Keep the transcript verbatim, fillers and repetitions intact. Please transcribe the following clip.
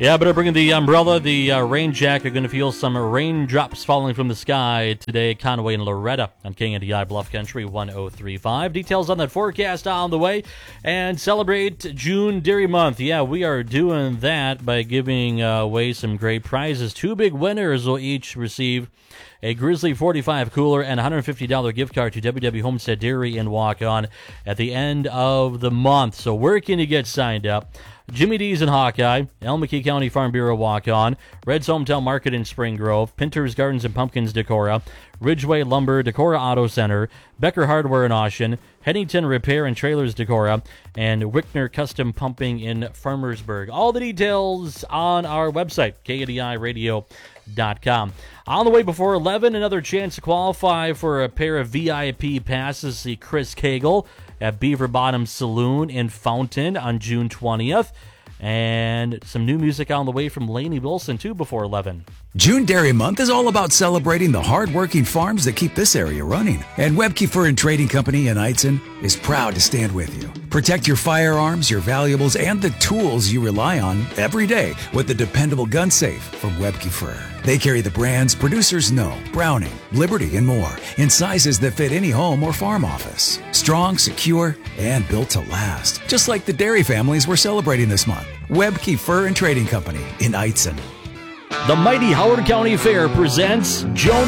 Yeah, better bring in the umbrella, the uh, rain jacket. You're going to feel some raindrops falling from the sky today. Conway and Loretta on K N D I Bluff Country one oh three point five. Details on that forecast on the way. And celebrate June Dairy Month. Yeah, we are doing that by giving uh, away some great prizes. Two big winners will each receive a Grizzly forty-five cooler and a one hundred fifty dollars gift card to W W Homestead Dairy in Waukon at the end of the month. So where can you get signed up? Jimmy D's in Hawkeye, El McKee County Farm Bureau Walk-On, Red's Hometown Market in Spring Grove, Pinter's Gardens and Pumpkins Decorah, Ridgeway Lumber, Decorah Auto Center, Becker Hardware in Ocean, Headington Repair and Trailers Decorah, and Wickner Custom Pumping in Farmersburg. All the details on our website, K N D I radio dot com. On the way before eleven, another chance to qualify for a pair of V I P passes. See Chris Cagle at Beaver Bottom Saloon in Fountain on June twentieth. And some new music on the way from Lainey Wilson, too, before eleven. June Dairy Month is all about celebrating the hard-working farms that keep this area running. And Webke Fur and Trading Company in Eitzen is proud to stand with you. Protect your firearms, your valuables, and the tools you rely on every day with the dependable gun safe from Webke Fur. They carry the brands producers know, Browning, Liberty, and more in sizes that fit any home or farm office. Strong, secure, and built to last. Just like the dairy families we're celebrating this month. Webke Fur and Trading Company in Eitzen. The mighty Howard County Fair presents Joan